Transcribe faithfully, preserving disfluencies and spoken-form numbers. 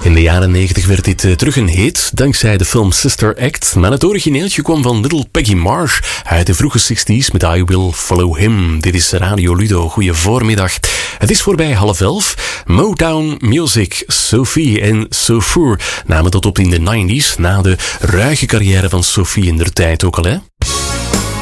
In de jaren negentig werd dit uh, terug een hit, dankzij de film Sister Act. Maar het origineeltje kwam van Little Peggy Marsh uit de vroege zestig's met I Will Follow Him. Dit is Radio Ludo, goeie voormiddag. Het is voorbij half elf. Motown Music, Sophie en Sofour namen tot op in de negentig's, na de ruige carrière van Sophie in der tijd ook al, hè.